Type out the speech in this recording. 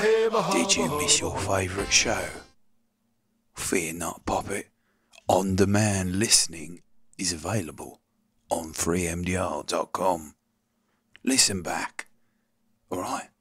Did you miss your favourite show? Fear not, Poppet. On-demand listening is available on freemdr.com. Listen back, alright?